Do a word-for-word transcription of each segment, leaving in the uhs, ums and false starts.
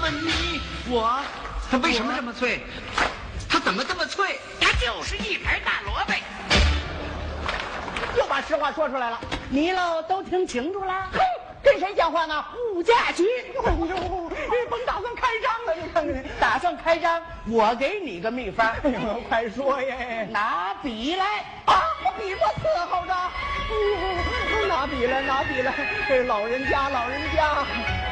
问你，我他为什么这么脆？他怎么这么脆？ 他就是一盘大萝卜。 又把实话说出来了，你喽都听清楚了。嘿，跟谁讲话呢？物价局。哎呦，你甭打算开张了，你看看，打算开张，我给你个秘方。哎呦，快说耶！拿笔来啊！我笔我伺候着。哎呦，拿笔来，拿笔来！这老人家，老人家。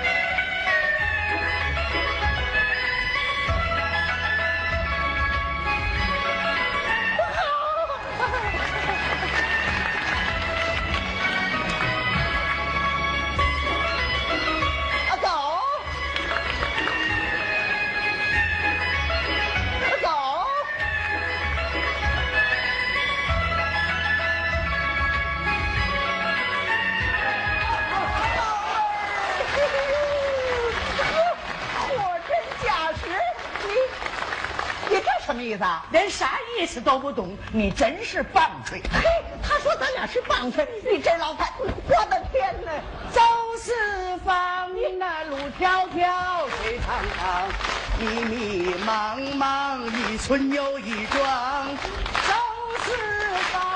什么意思啊？连啥意思都不懂，你真是棒槌！嘿，他说咱俩是棒槌，你这老太，我的天哪！走四方，那路迢迢，水长长，迷迷茫茫，一村又一庄，走四方。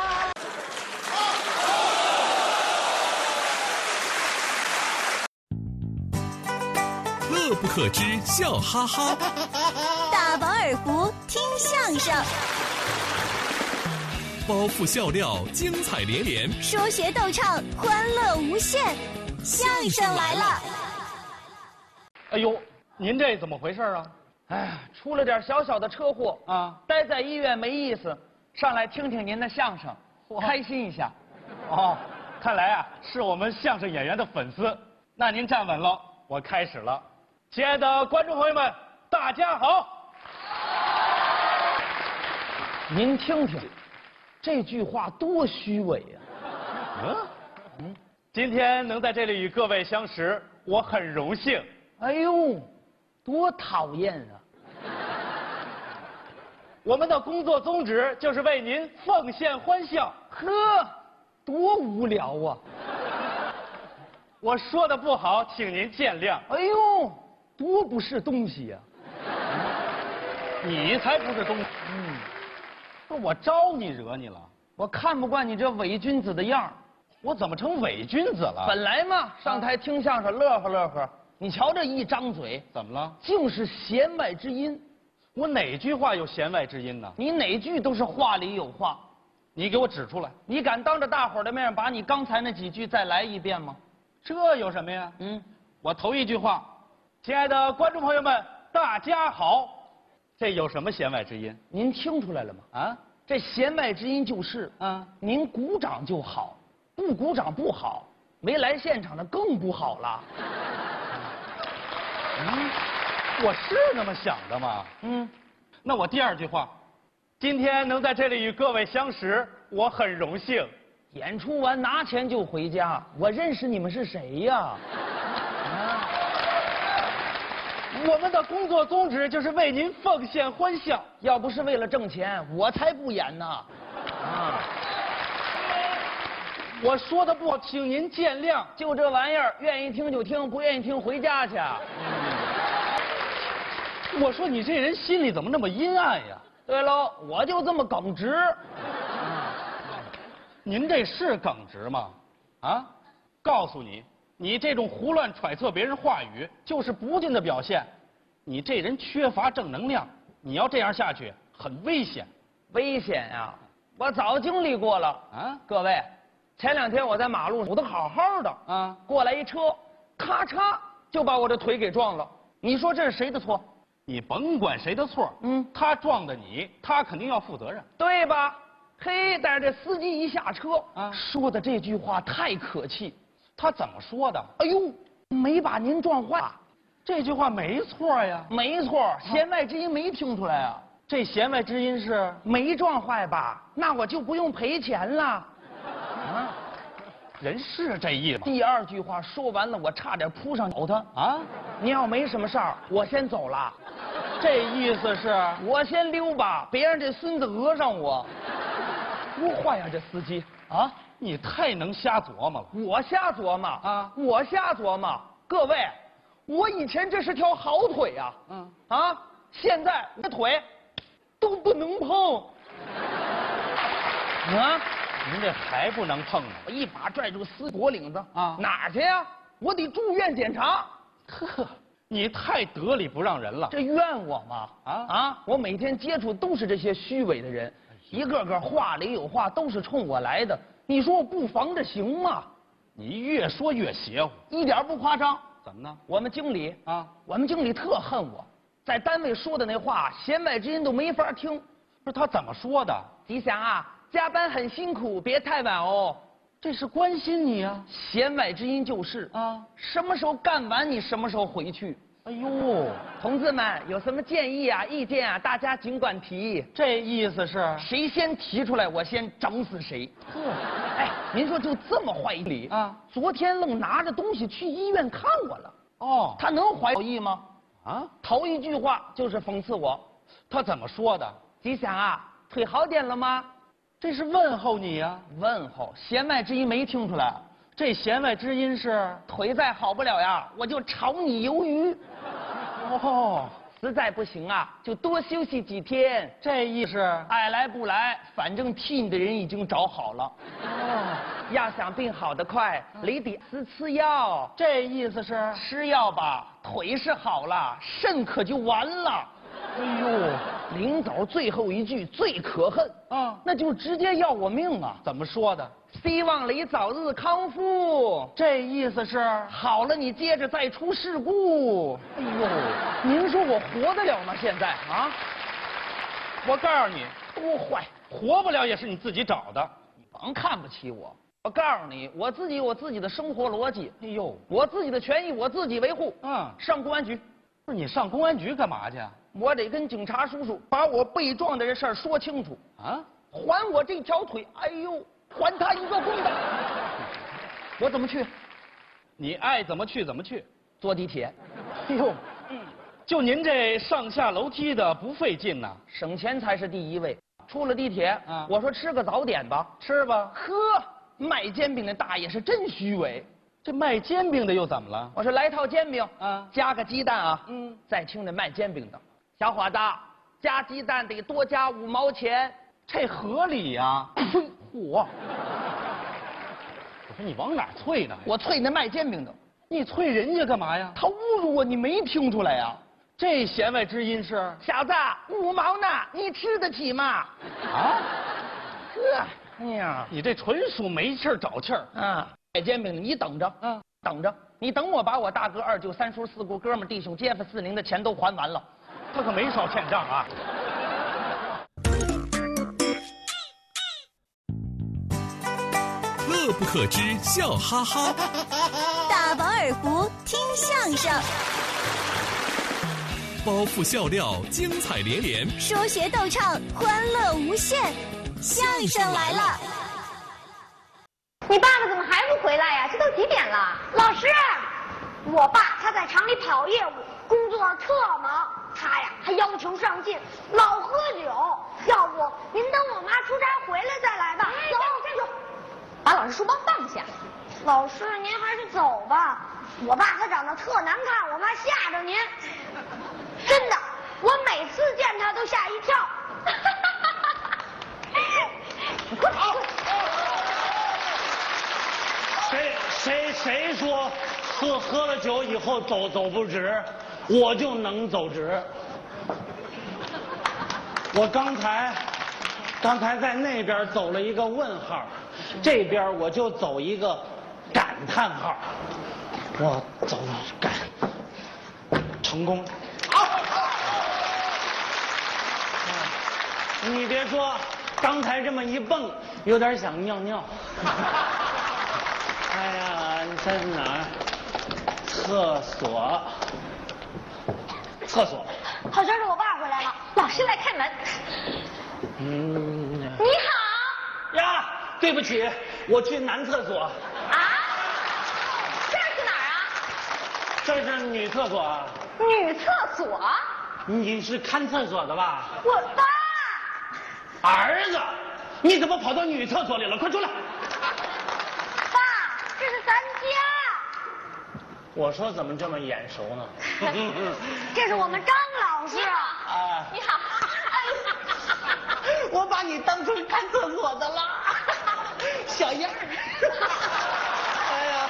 乐不可支，笑哈哈。 大饱耳福，听相声， 包袱笑料，精彩连连， 说学逗唱，欢乐无限。相声来了！ 哎呦，您这怎么回事啊？ 哎呀，出了点小小的车祸啊， 待在医院没意思，上来听听您的相声，开心一下。 哦，看来啊是我们相声演员的粉丝。那您站稳了，我开始了。亲爱的观众朋友们，大家好。 您听听，这句话多虚伪呀！ 嗯嗯，今天能在这里与各位相识，我很荣幸。 哎呦，多讨厌啊！ 我们的工作宗旨就是为您奉献欢笑。 呵，多无聊啊！ 我说的不好，请您见谅。 哎呦，多不是东西呀！ 你才不是东西。嗯。不是我招你惹你了？ 我看不惯你这伪君子的样儿。 我怎么成伪君子了？ 本来嘛，上台听相声乐呵乐呵，你瞧这一张嘴， 怎么了？ 竟是弦外之音。 我哪句话有弦外之音呢？ 你哪句都是话里有话。 你给我指出来。 你敢当着大伙儿的面把你刚才那几句再来一遍吗？ 这有什么呀？ 嗯， 我头一句话，亲爱的观众朋友们，大家好。这有什么弦外之音？ 您听出来了吗？ 啊， 这弦外之音就是， 啊， 您鼓掌就好，不鼓掌不好，没来现场的更不好了。 嗯，我是那么想的吗？ 嗯， 那我第二句话，今天能在这里与各位相识，我很荣幸。 演出完拿钱就回家，我认识你们是谁呀？ 我们的工作宗旨就是为您奉献欢笑。 要不是为了挣钱，我才不演呢。啊！ 我说的不好，请您见谅。 就这玩意儿，愿意听就听，不愿意听回家去。 嗯、我说你这人心里怎么那么阴暗呀？ 对喽，我就这么耿直。啊、 您这是耿直吗？啊！告诉你。你这种胡乱揣测别人话语，就是不敬的表现。你这人缺乏正能量，你要这样下去，很危险。 危险呀！我早经历过了啊！各位，前两天我在马路走得好好的啊，过来一车，咔嚓就把我的腿给撞了。你说这是谁的错？ 你甭管谁的错，嗯，他撞的你，他肯定要负责任， 对吧？嘿，但是这司机一下车啊， 说的这句话太可气。 他怎么说的？ 哎呦，没把您撞坏， 这句话没错呀。 没错，弦外之音没听出来啊。 这弦外之音是没撞坏吧？那我就不用赔钱了。啊， 人是这意思。 第二句话说完了，我差点扑上咬他啊！ 你要没什么事儿，我先走了。 这意思是我先溜吧，别让这孙子讹上我。多坏呀，这司机啊！ 你太能瞎琢磨了。 我瞎琢磨啊！我瞎琢磨。各位， 我以前这是条好腿呀、啊，嗯啊，现在我的腿都不能碰。啊， 您这还不能碰呢？ 我一把拽住丝脖领子啊， 哪儿去呀？我得住院检查。 呵，你太得理不让人了。 这怨我吗？啊啊！我每天接触都是这些虚伪的人，一个个话里有话，都是冲我来的。你说我不防着行吗？ 你越说越邪乎， 一点不夸张。 怎么呢？ 我们经理啊， 我们经理特恨我，在单位说的那话，弦外之音都没法听。 不是他怎么说的？ 吉祥啊，加班很辛苦，别太晚哦。 这是关心你啊。 弦外之音就是啊，什么时候干完你什么时候回去。 哎呦， 同志们有什么建议啊、意见啊，大家尽管提。 这意思是谁先提出来，我先整死谁。 呵， 哎，您说就这么坏一理啊？昨天愣拿着东西去医院看我了。哦，他能怀好意吗？啊，头一句话就是讽刺我。 他怎么说的？ 吉祥啊，腿好点了吗？ 这是问候你呀、啊。 问候，弦外之音没听出来。 这弦外之音是腿再好不了呀，我就炒你鱿鱼。 哦， 实在不行啊，就多休息几天。 这意思爱来不来，反正替你的人已经找好了。哦，要想病好得快，得得吃吃药。 这意思是吃药吧，腿是好了，肾可就完了。哎呦，临走最后一句最可恨啊，那就直接要我命啊！ 怎么说的？ 希望你早日康复。 这意思是好了，你接着再出事故。哎呦，您说我活得了吗？现在啊， 我告诉你， 多坏， 活不了也是你自己找的。 你甭看不起我，我告诉你，我自己有我自己的生活逻辑。 哎呦， 我自己的权益我自己维护。嗯，上公安局。 不是你上公安局干嘛去？ 我得跟警察叔叔把我被撞的这事儿说清楚啊！还我这条腿，哎呦，还他一个公道！我怎么去？ 你爱怎么去怎么去， 坐地铁。 哎呦，嗯，就您这上下楼梯的不费劲呐， 省钱才是第一位。出了地铁啊，我说吃个早点吧， 吃吧。 呵，卖煎饼的大爷是真虚伪。 这卖煎饼的又怎么了？ 我说来套煎饼啊， 加个鸡蛋啊。嗯，再听那卖煎饼的。小伙子，加鸡蛋得多加五毛钱， 这合理呀、啊！ 呸！嚯！ 我说你往哪啐呢？ 我啐那卖煎饼的。 你啐人家干嘛呀？ 他侮辱我，你没听出来呀？ 这弦外之音是小子，五毛呢，你吃得起吗？啊？呵，哎呀， 你这纯属没气儿找气儿啊！卖煎饼的，你等着，嗯，等着，你等我把我大哥、二舅、三叔、四姑、哥们、弟兄、街坊、四邻的钱都还完了。 他可没少欠账啊！ 乐不可支，笑哈哈。 大饱耳福，听相声。 包袱笑料，精彩连连。 说学逗唱，欢乐无限。相声来了！ 你爸爸怎么还不回来呀？这都几点了？老师，我爸他在厂里跑业务，工作特忙。他呀还要求上进，老喝酒。要不您等我妈出差回来再来吧。走，站住！把老师书包放下。老师，您还是走吧。我爸他长得特难看，我怕吓着您。真的，我每次见他都吓一跳。快快！ 谁谁谁说喝喝了酒以后走走不直，我就能走直。我刚才刚才在那边走了一个问号，这边我就走一个感叹号。我走感成功。好，你别说，刚才这么一蹦，有点想尿尿。哎呀，你在哪儿？厕所。厕所。 好像是我爸回来了，老师来开门。 嗯。 你好。 呀，对不起，我去男厕所。 啊？这是哪儿啊？ 这是女厕所啊。 女厕所？ 你是看厕所的吧？ 我爸。 儿子，你怎么跑到女厕所里了？快出来！ 爸，这是咱家。 我说怎么这么眼熟呢？ 这是我们张老师啊。 啊， 你好。 我把你当成看厕所的了，小样儿。哎呀，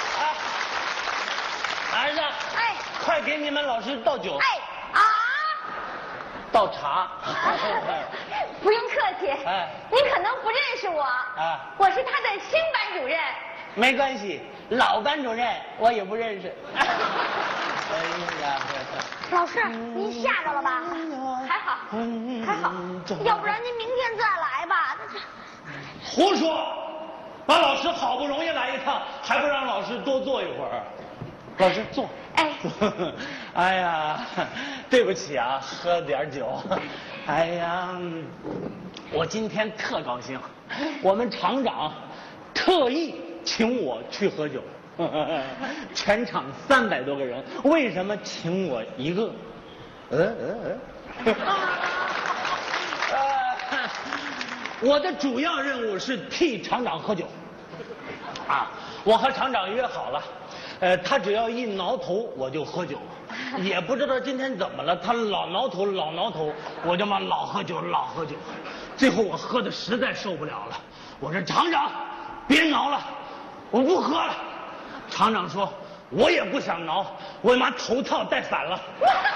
哎，儿子， 哎， 快给你们老师倒酒。 哎啊， 倒茶。 不用客气。 哎， 你可能不认识我。 啊， 我是他的新班主任。 没关系，老班主任我也不认识。哎呀， 老师，您吓着了吧？还好，还好，要不然您明天再来吧。 胡说！把老师好不容易来一趟，还不让老师多坐一会儿？老师坐。 哎， 哎呀，对不起啊，喝点酒。哎呀，我今天特高兴，我们厂长特意请我去喝酒。全场三百多个人，为什么请我一个？嗯嗯嗯。呃，我的主要任务是替厂长喝酒。啊，我和厂长约好了，呃，他只要一挠头我就喝酒，也不知道今天怎么了，他老挠头老挠头，我就嘛老喝酒老喝酒，最后我喝的实在受不了了，我说厂长别挠了，我不喝了。厂长说我也不想挠，我把头套戴反了。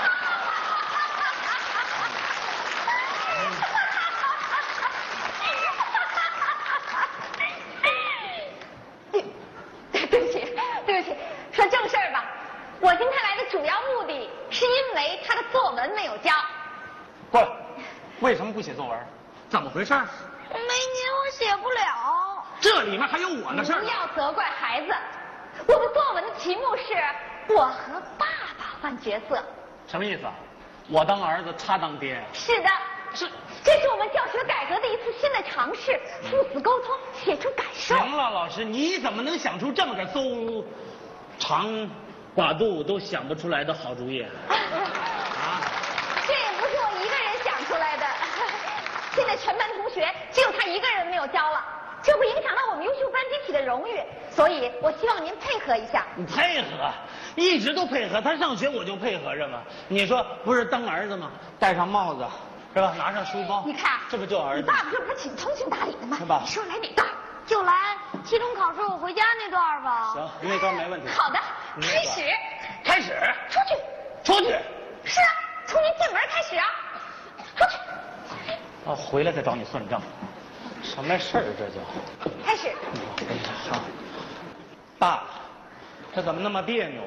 对不起，对不起，说正事儿吧。我今天来的主要目的是因为他的作文没有交。 不，为什么不写作文？怎么回事？ 没您我写不了。 这里面还有我的事儿。 不要责怪孩子。我的作文的题目是我和爸爸换角色。 什么意思啊？我当儿子，他当爹。 是的， 是。 这是我们教学改革的一次新的尝试，父子沟通，写出感受。 行了，老师，你怎么能想出这么个馊长寡肚都想不出来的好主意？啊？ 这也不是我一个人想出来的，现在全班同学只有他一个人没有交了。这会影响到我们优秀班集体的荣誉，所以我希望您配合一下。 你配合，一直都配合，他上学我就配合着嘛。你说不是当儿子吗？戴上帽子，是吧？拿上书包， 你看， 这不就儿子？ 你爸爸这不是挺通情达理的吗？ 是吧？ 你说来哪段？就来期中考试我回家那段吧。 行，那段没问题。 好的，开始。 开始。 出去。 出去。 是啊，从您进门开始啊。出去。 啊，回来再找你算账。什么事儿这就？ 开始。 好，爸，这怎么那么别扭？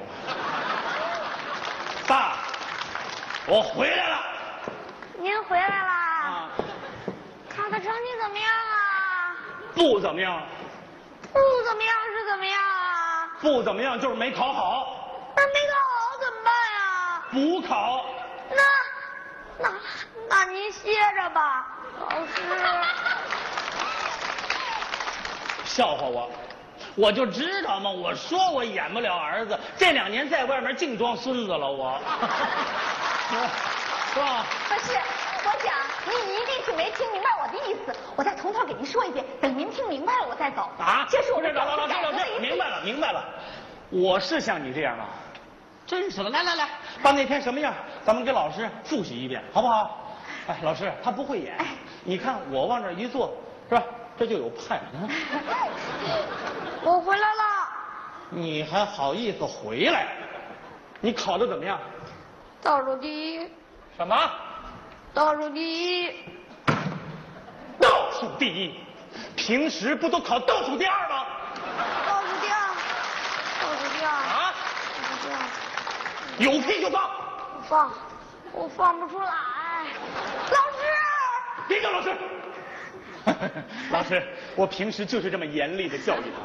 爸，我回来了。 您回来啦？ 啊。 考的成绩怎么样啊？ 不怎么样。 不怎么样是怎么样啊？ 不怎么样就是没考好。 那没考好怎么办呀？ 补考。 那那那您歇着吧，老师。 笑话我，我就知道嘛！我说我演不了儿子，这两年在外面净装孙子了，我，是吧？ 不是，我想您一定是没听明白我的意思，我再从头给您说一遍，等您听明白了我再走。 啊！ 这是我们老师老师老师，明白了明白了，我是像你这样吗？真是的，来来来，把那天什么样，咱们给老师复习一遍，好不好？哎，老师他不会演，哎、你看我往这一坐，是吧？这就有派。 我回来了。 你还好意思回来？你考得怎么样？ 倒数第一。 什么？ 倒数第一。 倒数第一？平时不都考倒数第二吗？ 倒数第二。倒数第二。 啊？ 倒数第二。 有屁就放。 放，我放不出来。老师。 别叫老师。老师，我平时就是这么严厉的教育他。